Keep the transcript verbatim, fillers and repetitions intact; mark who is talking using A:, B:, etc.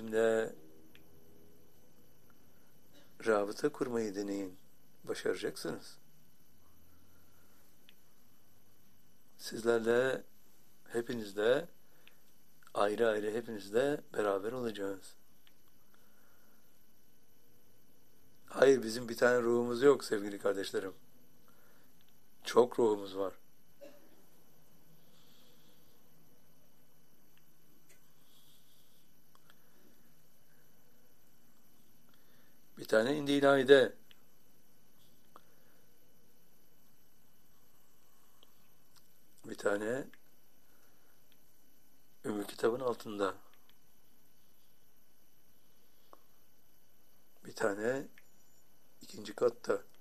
A: bizimle rabıta kurmayı deneyin. Başaracaksınız. Sizlerle, hepinizle, ayrı ayrı hepinizle beraber olacağız. Hayır, bizim bir tane ruhumuz yok sevgili kardeşlerim. Çok ruhumuz var. Bir tane indi ilahide. Bir tane Ümmü Kitabın altında. Bir tane ikinci katta.